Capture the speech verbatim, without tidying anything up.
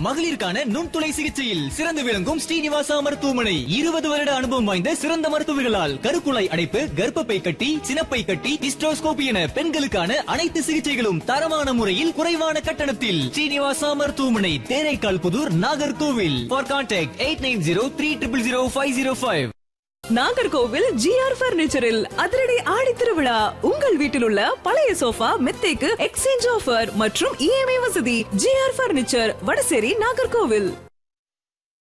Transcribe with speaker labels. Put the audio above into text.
Speaker 1: மகளிருக்கான நுண்துளை சிகிச்சையில் சிறந்து விளங்கும் ஸ்ரீனிவாசா மருத்துவமனை. இருபது வருட அனுபவம் வாய்ந்த சிறந்த மருத்துவர்களால் கருக்குழாய் அடைப்பு, கர்ப்பப்பை கட்டி, சினப்பை கட்டி, ஹிஸ்டோஸ்கோபி என பெண்களுக்கான அனைத்து சிகிச்சைகளும் தரமான முறையில் குறைவான கட்டணத்தில். ஸ்ரீனிவாசா மருத்துவமனை, Theraikkal Pudur, Nagercoil. For contact eight nine zero three triple zero five zero five.
Speaker 2: Nagercoil GR பர்னிச்சரில் அதிரடி ஆடி திருவிழா. உங்கள் வீட்டில் உள்ள பழைய சோஃபா மெத்தைக்கு எக்ஸ்சேஞ்ச் ஆஃபர் மற்றும் இஎம்ஐ வசதி. GR furniture, Vadasery, Nagercoil.